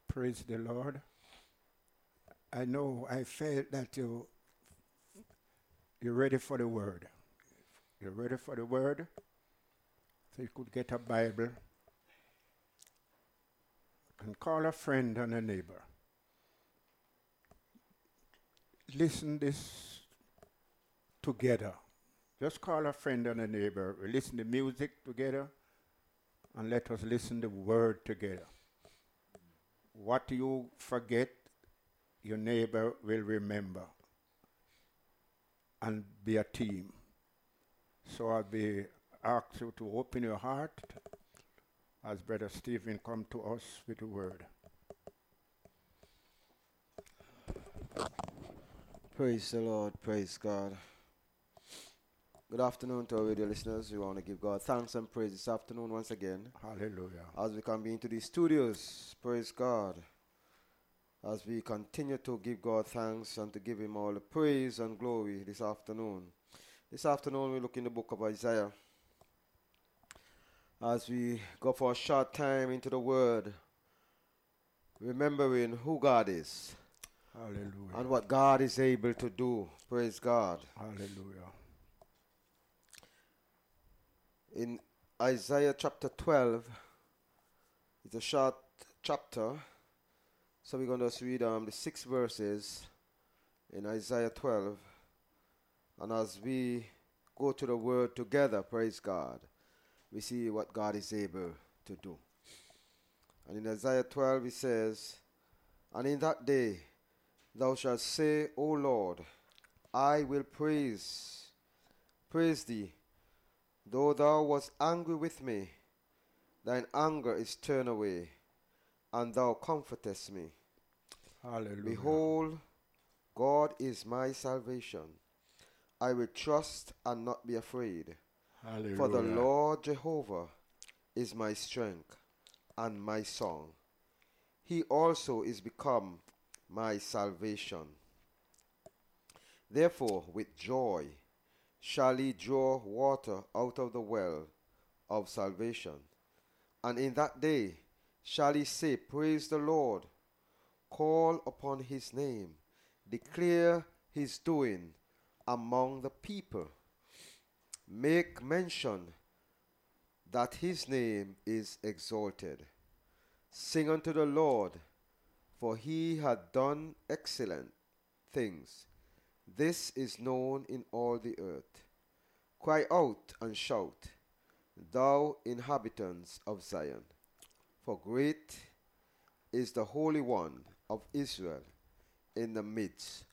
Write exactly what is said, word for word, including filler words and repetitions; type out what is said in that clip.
Praise the Lord. I know I felt that you you're ready for the word. You're ready for the word. So you could get a Bible and call a friend and a neighbor. Listen this together. Just call a friend and a neighbor. We listen to music together and let us listen the word together. What you forget, your neighbor will remember and be a team. So I'll be ask you to open your heart as Brother Stephen come to us with the word. Praise the Lord, praise God. Good afternoon to our radio listeners. We want to give God thanks and praise this afternoon once again. Hallelujah. As we come into the studios, praise God. As we continue to give God thanks and to give Him all the praise and glory this afternoon. This afternoon we look in the book of Isaiah. As we go for a short time into the Word, remembering who God is. Hallelujah. And what God is able to do. Praise God. Hallelujah. In Isaiah chapter twelve, it's a short chapter. So we're going to just read um, the six verses in Isaiah twelve. And as we go to the word together, praise God, we see what God is able to do. And in Isaiah twelve it says, "And in that day thou shalt say, O Lord, I will praise, praise thee. Though thou wast angry with me, thine anger is turned away, and thou comfortest me. Hallelujah. Behold, God is my salvation. I will trust and not be afraid. Hallelujah. For the Lord Jehovah is my strength and my song. He also is become my salvation. Therefore, with joy shall he draw water out of the well of salvation. And in that day shall he say, Praise the Lord. Call upon his name. Declare his doing among the people. Make mention that his name is exalted. Sing unto the Lord, for he hath done excellent things. This is known in all the earth. Cry out and shout, thou inhabitants of Zion, for great is the Holy One of Israel in the midst